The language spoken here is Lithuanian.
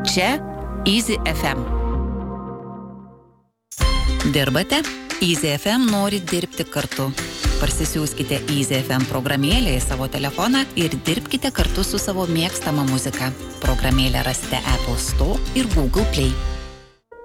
Čia Easy FM. Dirbate? Easy FM nori dirbti kartu. Parsisiųskite Easy FM programėlę į savo telefoną ir dirbkite kartu su savo mėgstama muzika. Programėlę rasite Apple Store ir Google Play.